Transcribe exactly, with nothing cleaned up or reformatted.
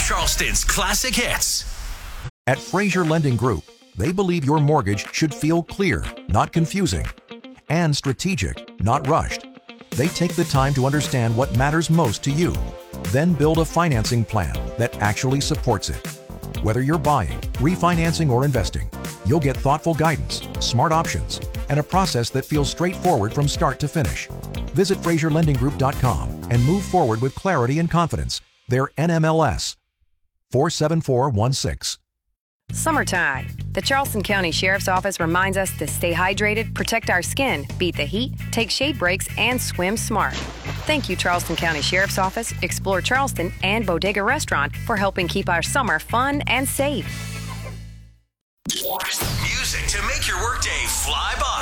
Charleston's classic hits. At Fraser Lending Group, they believe your mortgage should feel clear, not confusing, and strategic, not rushed. They take the time to understand what matters most to you, then build a financing plan that actually supports it. Whether you're buying, refinancing, or investing, you'll get thoughtful guidance, smart options, and a process that feels straightforward from start to finish. Visit Fraser Lending Group dot com and move forward with clarity and confidence. They're N M L S four seven four one six. Summertime. The Charleston County Sheriff's Office reminds us to stay hydrated, protect our skin, beat the heat, take shade breaks, and swim smart. Thank you, Charleston County Sheriff's Office, Explore Charleston, and Bodega Restaurant for helping keep our summer fun and safe. Music to make your workday fly by.